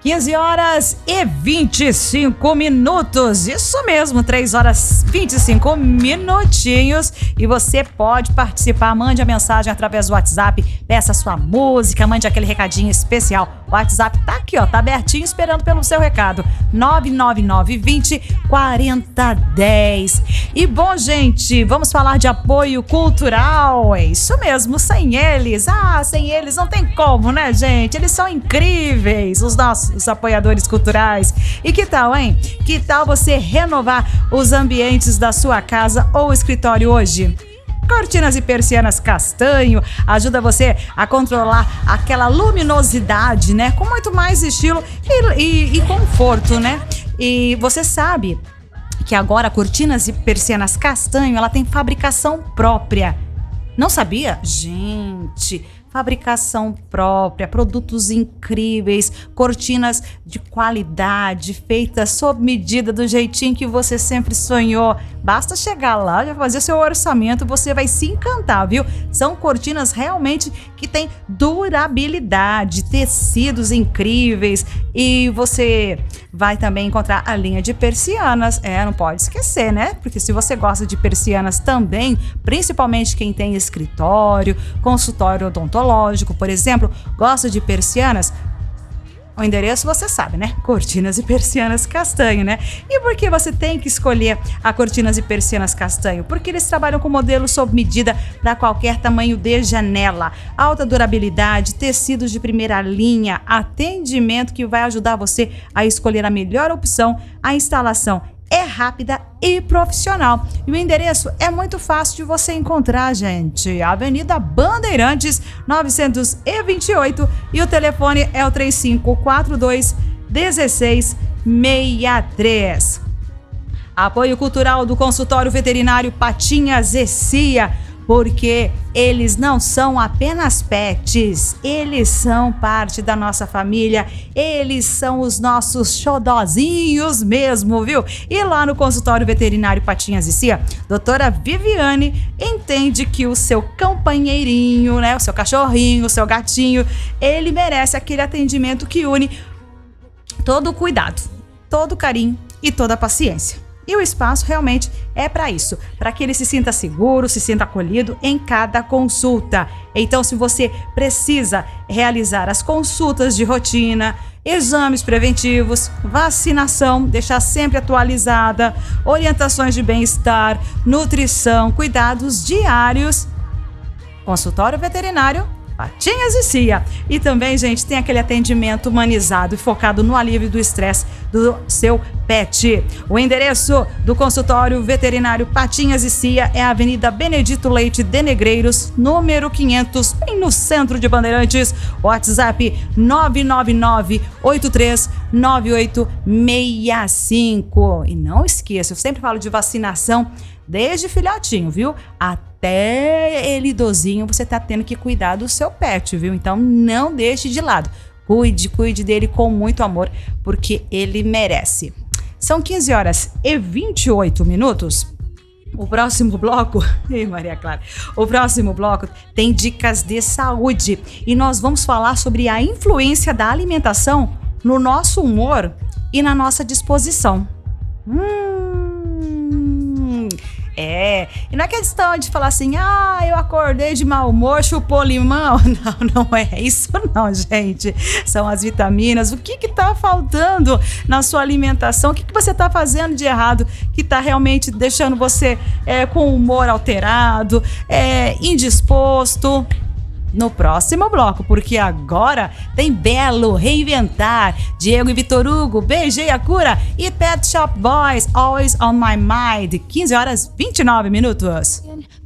15 horas e 25 minutos. Isso mesmo, 3 horas e 25 minutinhos. E você pode participar, mande a mensagem através do WhatsApp, peça sua música, mande aquele recadinho especial. O WhatsApp tá aqui, ó, tá abertinho esperando pelo seu recado. 999204010. E bom, gente, vamos falar de apoio cultural. É isso mesmo, sem eles não tem como, né, gente? Eles são incríveis, os nossos apoiadores culturais. E que tal, hein? Que tal você renovar os ambientes da sua casa ou escritório hoje? Cortinas e persianas Castanho ajuda você a controlar aquela luminosidade, né? Com muito mais estilo e conforto, né? E você sabe que agora Cortinas e Persianas Castanho, ela tem fabricação própria. Não sabia? Gente, fabricação própria, produtos incríveis, cortinas de qualidade, feitas sob medida, do jeitinho que você sempre sonhou. Basta chegar lá, já fazer seu orçamento, você vai se encantar, viu? São cortinas realmente que têm durabilidade, tecidos incríveis, e você vai também encontrar a linha de persianas. Não pode esquecer, né? Porque se você gosta de persianas também, principalmente quem tem escritório, consultório odontológico, por exemplo, gosta de persianas, o endereço você sabe, né? Cortinas e Persianas Castanho, né? E por que você tem que escolher a Cortinas e Persianas Castanho? Porque eles trabalham com modelos sob medida para qualquer tamanho de janela. Alta durabilidade, tecidos de primeira linha, atendimento que vai ajudar você a escolher a melhor opção. A instalação é rápida e profissional. E o endereço é muito fácil de você encontrar, gente. Avenida Bandeirantes, 928. E o telefone é o 3542-1663. Apoio cultural do consultório veterinário Patinhas e Cia. Porque eles não são apenas pets, eles são parte da nossa família, eles são os nossos xodozinhos mesmo, viu? E lá no consultório veterinário Patinhas e Cia, doutora Viviane entende que o seu companheirinho, né, o seu cachorrinho, o seu gatinho, ele merece aquele atendimento que une todo o cuidado, todo o carinho e toda a paciência. E o espaço realmente é para isso, para que ele se sinta seguro, se sinta acolhido em cada consulta. Então, se você precisa realizar as consultas de rotina, exames preventivos, vacinação, deixar sempre atualizada, orientações de bem-estar, nutrição, cuidados diários, consultório veterinário Patinhas e Cia. E também, gente, tem aquele atendimento humanizado e focado no alívio do estresse do seu pet. O endereço do consultório veterinário Patinhas e Cia é a Avenida Benedito Leite de Negreiros, número 500, bem no centro de Bandeirantes. WhatsApp 999-839865. E não esqueça, eu sempre falo de vacinação desde filhotinho, viu? Até ele idosinho, você tá tendo que cuidar do seu pet, viu? Então não deixe de lado. Cuide dele com muito amor, porque ele merece. São 15 horas e 28 minutos. O próximo bloco, Maria Clara, o próximo bloco tem dicas de saúde. E nós vamos falar sobre a influência da alimentação no nosso humor e na nossa disposição. E não é questão de falar assim, eu acordei de mau humor, chupou limão. Não é isso não, gente. São as vitaminas. O que tá faltando na sua alimentação? O que você tá fazendo de errado que tá realmente deixando você com o humor alterado, indisposto? No próximo bloco, porque agora tem Belo, Reinventar, Diego e Vitor Hugo, Beijei a Cura e Pet Shop Boys, Always on My Mind. 15 horas 29 minutos.